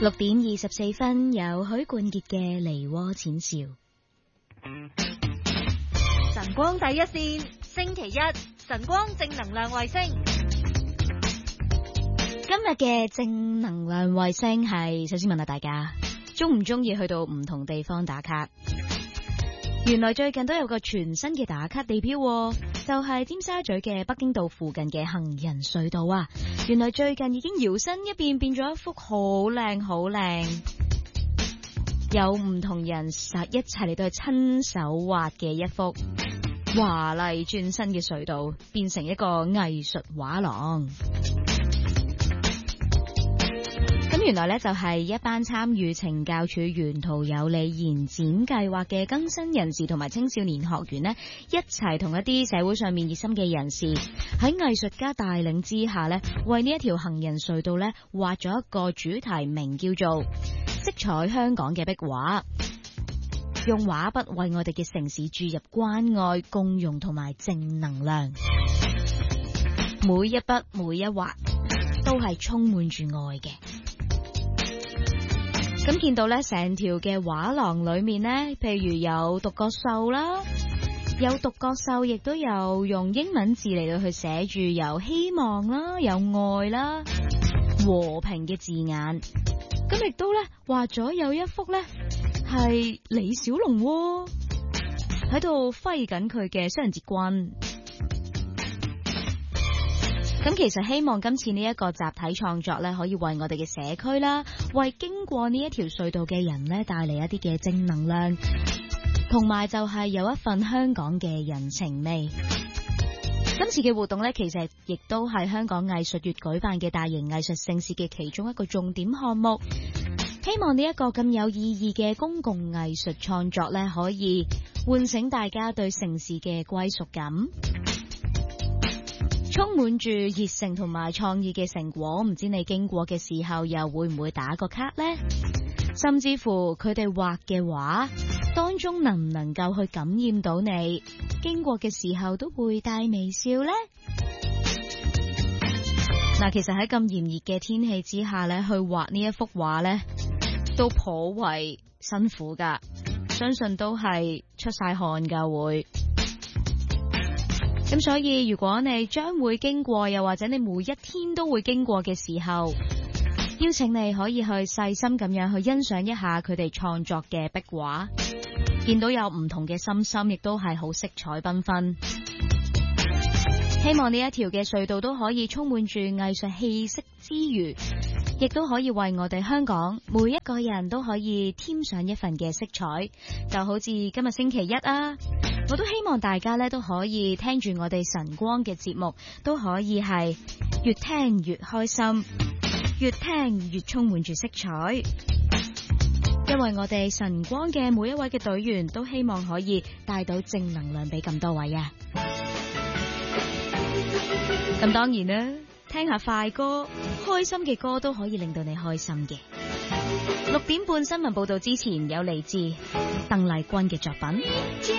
6:24，有許冠傑嘅《梨渦淺笑》。 晨光第一線，星期一晨光正能量衛星。 今日嘅正能量衛星係，首先問下大家，中唔中意去到唔同地方打卡？原來最近都有個全新嘅打卡地標，就係尖沙咀嘅北京道附近嘅行人隧道啊！原來最近已經搖身一變，變咗一幅好靚好靚，有唔同人一齊嚟到去親手畫嘅一幅華麗轉身嘅隧道，變成一個藝術畫廊。咁原來呢，就係一班參與懲教署沿途有理延展計劃嘅更新人士同埋青少年學員呢，一齊同一啲社會上面熱心嘅人士喺藝術家帶領之下呢，為呢一條行人隧道呢畫咗一個主題，名叫做色彩香港嘅壁畫，用畫筆為我哋嘅城市注入關愛、共融同埋正能量。每一筆每一畫都係充滿住愛嘅。咁見到咧，成條嘅畫廊裏面呢，譬如有獨角獸啦，有獨角獸，亦都有用英文字嚟到去寫住有希望啦，有愛啦，和平嘅字眼。咁亦都咧畫咗有一幅咧係李小龍喺度揮緊佢嘅雙人節棍。咁其實希望今次呢一個集體創作咧，可以為我哋嘅社區啦，為經過呢一條隧道嘅人咧，帶嚟一啲嘅正能量，同埋就係有一份香港嘅人情味。今次嘅活動咧，其實亦都係香港藝術月舉辦嘅大型藝術盛事嘅其中一個重點項目。希望呢一個咁有意義嘅公共藝術創作咧，可以喚醒大家對城市嘅歸屬感。充滿住熱誠同埋創意嘅成果，唔知你經過嘅時候又會唔會打個卡呢？甚至乎佢哋畫嘅畫當中能唔能夠去感染到你，經過嘅時候都會帶微笑呢？嗱，其實喺咁炎熱嘅天氣之下咧，去畫呢一幅畫咧，都頗為辛苦噶，相信都係出晒汗噶會。咁所以如果你將會經過，又或者你每一天都會經過嘅時候，邀請你可以去細心咁樣去欣賞一下佢哋創作嘅壁畫，見到有唔同嘅心心，亦都係好色彩繽紛。希望呢一條嘅隧道都可以充滿住藝術氣息之餘，亦都可以為我哋香港每一個人都可以添上一份嘅色彩。就好似今日星期一啊，我都希望大家咧都可以聽住我哋晨光嘅節目，都可以係越聽越開心，越聽越充滿住色彩。因為我哋晨光嘅每一位嘅隊員都希望可以帶到正能量俾咁多位啊。咁當然啦，聽下快歌，開心嘅歌都可以令到你開心嘅。6點半新聞報道之前，有嚟自鄧麗君嘅作品。